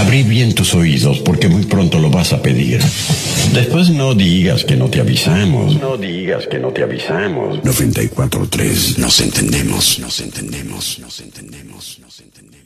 Abrí bien tus oídos porque muy pronto lo vas a pedir. Después no digas que no te avisamos. No digas que no te avisamos. 94.3. Nos entendemos, nos entendemos, nos entendemos.